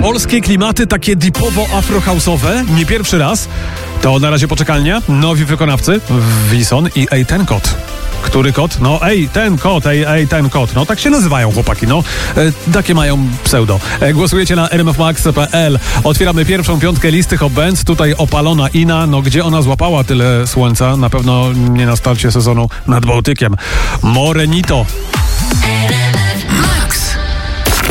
Polskie klimaty takie deepowo-afrohouse'owe, nie pierwszy raz. To na razie poczekalnia, nowi wykonawcy, Wison i Ej ten kot. Który kot? No ej, ten kot, ej, ten kot. No tak się nazywają chłopaki, no. Takie mają pseudo. Głosujecie na rmfmax.pl. Otwieramy pierwszą piątkę listy Hot Bands. Tutaj opalona Ina. No gdzie ona złapała tyle słońca? Na pewno nie na starcie sezonu nad Bałtykiem. Morenito.